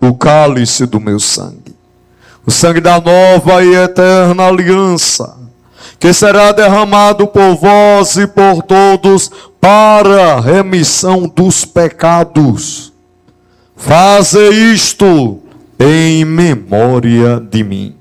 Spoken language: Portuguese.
do cálice do meu sangue. O sangue da nova e eterna aliança, que será derramado por vós e por todos para a remissão dos pecados. Faze isto em memória de mim.